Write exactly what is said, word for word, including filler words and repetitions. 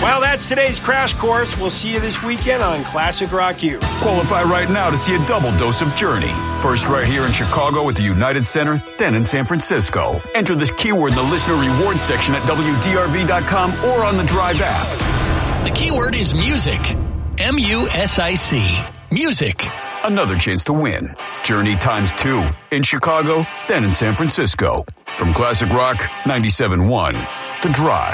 Well, that's today's Crash Course. We'll see you this weekend on Classic Rock U. Qualify right now to see a double dose of Journey. First right here in Chicago at the United Center, then in San Francisco. Enter this keyword in the listener rewards section at W D R V dot com or on the Drive app. The keyword is music. M U S I C. Music. Another chance to win. Journey times two in Chicago, then in San Francisco. From Classic Rock ninety-seven point one, The Drive.